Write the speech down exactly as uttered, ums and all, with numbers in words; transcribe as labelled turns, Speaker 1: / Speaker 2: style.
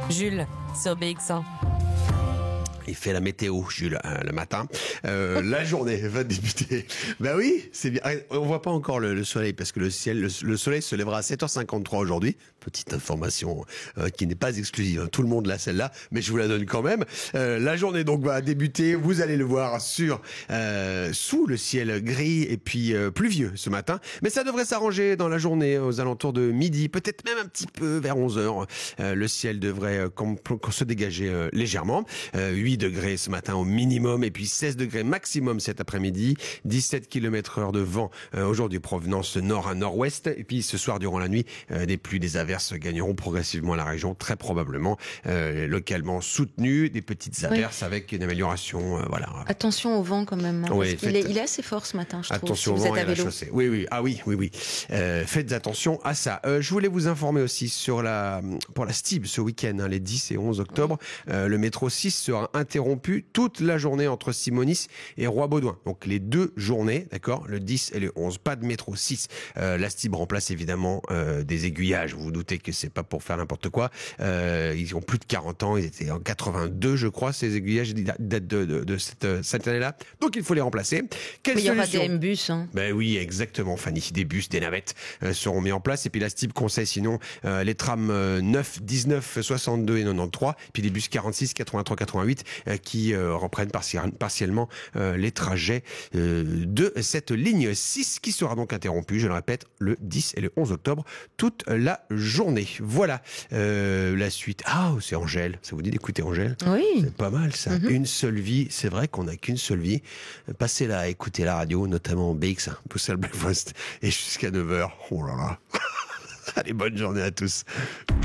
Speaker 1: Jules, sur B X un.
Speaker 2: Il fait la météo, Jules, euh, le matin. Euh, la journée va débuter. Ben oui, c'est bien. On voit pas encore le, le soleil parce que le ciel, le, le soleil se lèvera à sept heures cinquante-trois aujourd'hui. Petite information euh, qui n'est pas exclusive. Tout le monde l'a celle-là, mais je vous la donne quand même. Euh, la journée donc va débuter. Vous allez le voir sur euh, sous le ciel gris et puis euh, pluvieux ce matin. Mais ça devrait s'arranger dans la journée aux alentours de midi, peut-être même un petit peu vers onze heures. Euh, le ciel devrait euh, com- se dégager euh, légèrement. Euh, huit degrés ce matin au minimum et puis seize degrés maximum cet après-midi, dix-sept kilomètres heure de vent euh, aujourd'hui provenance nord à nord-ouest et puis ce soir durant la nuit euh, des pluies, des averses gagneront progressivement la région, très probablement euh, localement soutenues, des petites averses oui. avec une amélioration, euh, voilà.
Speaker 3: Attention au vent quand même, hein,
Speaker 2: oui,
Speaker 3: parce qu'il est, il est assez fort ce matin, je
Speaker 2: attention
Speaker 3: trouve. Si
Speaker 2: au vent
Speaker 3: vous êtes
Speaker 2: et
Speaker 3: à
Speaker 2: à la
Speaker 3: vélo.
Speaker 2: chaussée. Oui, oui, ah oui, oui, oui. Euh, faites attention à ça. Euh, je voulais vous informer aussi sur la pour la Stib ce week-end, hein, les dix et onze octobre, oui. euh, le métro six sera interrompu toute la journée entre Simonis et Roi-Baudouin. Donc les deux journées, d'accord, le dix et le onze, pas de métro six. Euh, la Stib remplace évidemment euh, des aiguillages. Vous vous doutez que c'est pas pour faire n'importe quoi. Euh, ils ont plus de quarante ans, ils étaient en quatre-vingt-deux, je crois, ces aiguillages datent de, de, de cette, cette année-là. Donc il faut les remplacer. Quelle
Speaker 3: Mais il y aura
Speaker 2: solution ?
Speaker 3: des M-bus. Hein.
Speaker 2: Ben oui, exactement, Fanny. Des bus, des navettes euh, seront mis en place. Et puis la Stib conseille sinon euh, les trams euh, neuf, dix-neuf, soixante-deux et quatre-vingt-treize. Puis les bus quarante-six, quatre-vingt-trois, quatre-vingt-huit euh, qui euh, reprennent partiel, partiellement euh, les trajets euh, de cette ligne six qui sera donc interrompue, je le répète, le dix et le onze octobre, toute la journée. Voilà euh, la suite. Ah, oh, c'est Angèle. Ça vous dit d'écouter Angèle ?
Speaker 3: Oui.
Speaker 2: C'est pas mal ça. Mm-hmm. Une seule vie. C'est vrai qu'on n'a qu'une seule vie. Passez là à écouter la radio, notamment B X un, Bruxelles Breakfast, et jusqu'à neuf heures. Oh là là. Allez, bonne journée à tous.